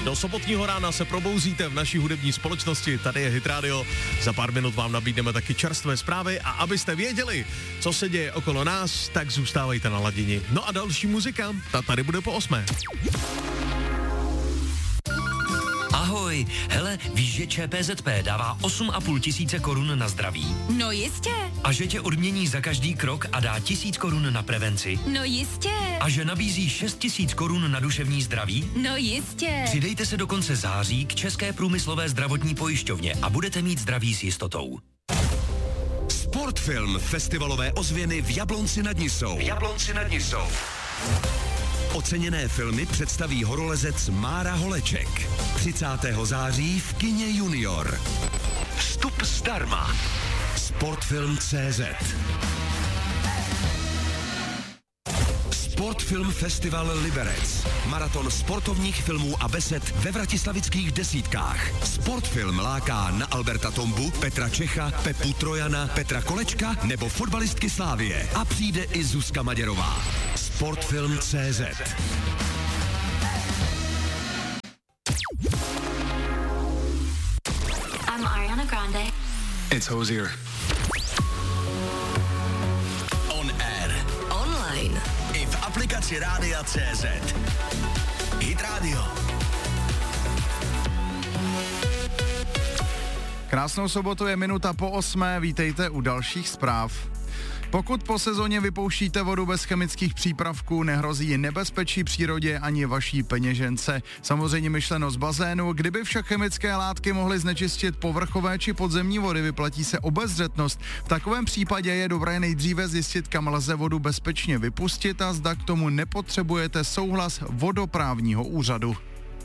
Do sobotního rána se probouzíte v naší hudební společnosti, tady je Hit Radio. Za pár minut vám nabídneme taky čerstvé zprávy a abyste věděli, co se děje okolo nás, tak zůstávejte na laděni. No a další muzika, ta tady bude po 8. Ahoj, hele, víš, že ČPZP dává 8,5 tisíce korun na zdraví? No jistě. A že tě odmění za každý krok a dá 1000 korun na prevenci? No jistě. A že nabízí 6 000 korun na duševní zdraví? No jistě. Přidejte se do konce září k České průmyslové zdravotní pojišťovně a budete mít zdraví s jistotou. Sportfilm festivalové ozvěny v Jablonci nad Nisou. Oceněné filmy představí horolezec Mára Holeček. 30. září v kině Junior. Vstup zdarma. Sportfilm.cz. Sportfilm Festival Liberec. Maraton sportovních filmů a besed ve vratislavických desítkách. Sportfilm láká na Alberta Tombu, Petra Čecha, Pepu Trojana, Petra Kolečka nebo fotbalistky Slávie. A přijde i Zuzka Maděrová. Sportfilm.cz. I'm Ariana Grande. It's Hozier. On air. Online. I v aplikaci Rádia.cz. Hit Radio. Krásnou sobotu, je minuta po 8. Vítejte u dalších zpráv. Pokud po sezóně vypouštíte vodu bez chemických přípravků, nehrozí nebezpečí přírodě ani vaší peněžence. Samozřejmě myšleno z bazénu. Kdyby však chemické látky mohly znečistit povrchové či podzemní vody, vyplatí se obezřetnost. V takovém případě je dobré nejdříve zjistit, kam lze vodu bezpečně vypustit a zda k tomu nepotřebujete souhlas vodoprávního úřadu.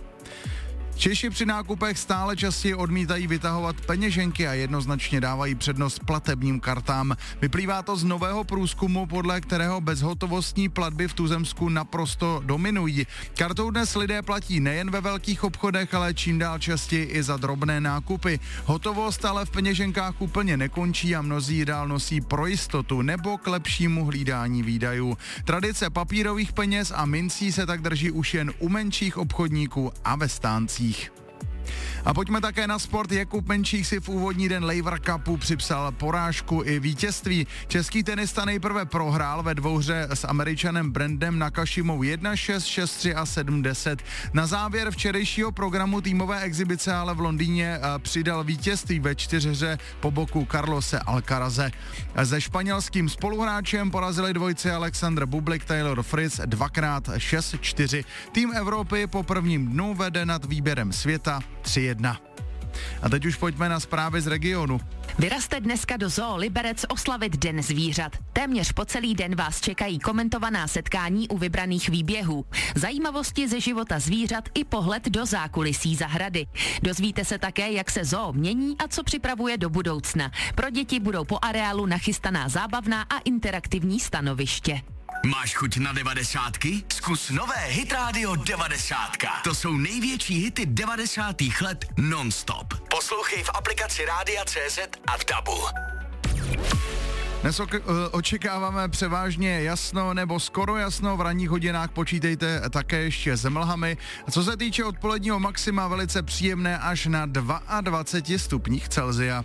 Češi při nákupech stále častěji odmítají vytahovat peněženky a jednoznačně dávají přednost platebním kartám. Vyplývá to z nového průzkumu, podle kterého bezhotovostní platby v tuzemsku naprosto dominují. Kartou dnes lidé platí nejen ve velkých obchodech, ale čím dál častěji i za drobné nákupy. Hotovost ale v peněženkách úplně nekončí a mnozí dál nosí pro jistotu nebo k lepšímu hlídání výdajů. Tradice papírových peněz a mincí se tak drží už jen u menších obchodníků a ve stáncích. A pojďme také na sport. Jakub Menčík si v úvodní den Laver Cupu připsal porážku i vítězství. Český tenista nejprve prohrál ve dvouhře s Američanem Brandem Nakashimou 1-6, 6-3 a 7-10. Na závěr včerejšího programu týmové exibice ale v Londýně přidal vítězství ve 4hře po boku Carlose Alcaraze. Se španělským spoluhráčem porazili dvojci Alexander Bublik, Taylor Fritz 2x 6-4. Tým Evropy po prvním dnu vede nad výběrem světa 3-1. A teď už pojďme na zprávy z regionu. Vyraste dneska do Zoo Liberec oslavit Den zvířat. Téměř po celý den vás čekají komentovaná setkání u vybraných výběhů, zajímavosti ze života zvířat i pohled do zákulisí zahrady. Dozvíte se také, jak se zoo mění a co připravuje do budoucna. Pro děti budou po areálu nachystaná zábavná a interaktivní stanoviště. Máš chuť na 90? Zkus nové Hit Radio 90. To jsou největší hity 90. let non-stop. Poslouchej v aplikaci Rádia.cz a v DABu. Dnes očekáváme převážně jasno nebo skoro jasno, v ranních hodinách počítejte také ještě s mlhami. Co se týče odpoledního maxima, velice příjemné až na 22 stupních Celsia.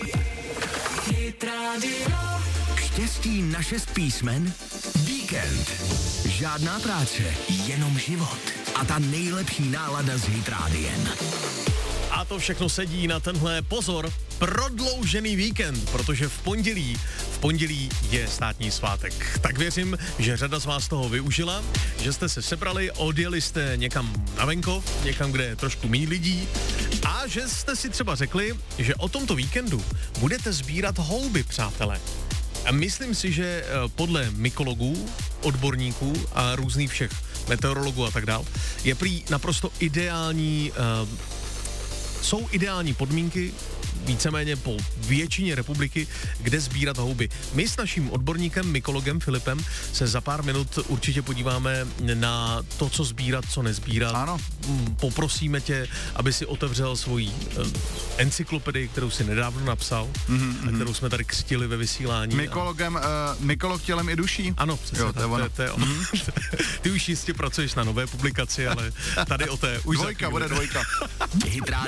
Štěstí na 6 písmen? Víkend. Žádná práce, jenom život. A ta nejlepší nálada s Hit Rádiem. A to všechno sedí na tenhle, pozor, prodloužený víkend, protože v pondělí je státní svátek. Tak věřím, že řada z vás toho využila, že jste se sebrali, odjeli jste někam na venkov, někam, kde je trošku méně lidí a že jste si třeba řekli, že o tomto víkendu budete sbírat houby, přátelé. A myslím si, že podle mykologů, odborníků a různých všech meteorologů a tak dál, je prý naprosto ideální, jsou ideální podmínky víceméně po většině republiky, kde sbírat houby. My s naším odborníkem, mykologem Filipem se za pár minut určitě podíváme na to, co sbírat, co nezbírat. Ano. Poprosíme tě, aby si otevřel svoji encyklopedii, kterou si nedávno napsal, a kterou jsme tady křtili ve vysílání. Mykolog tělem i duší? Ano, přesně. Jo, to je ono. Ty už jistě pracuješ na nové publikaci, ale tady o té už Dvojka, bude dvojka. Hit Radio